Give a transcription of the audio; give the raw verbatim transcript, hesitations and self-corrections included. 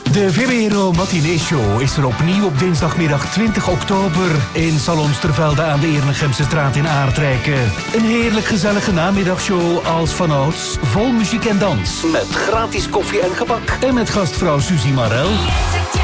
De Vero Matinee Show is er opnieuw op dinsdagmiddag twintig oktober in Salon Stervelde aan de Ernegemse straat in Aardrijken. Een heerlijk gezellige namiddagshow als vanouds, vol muziek en dans. Met gratis koffie en gebak. En met gastvrouw Suzy Marel.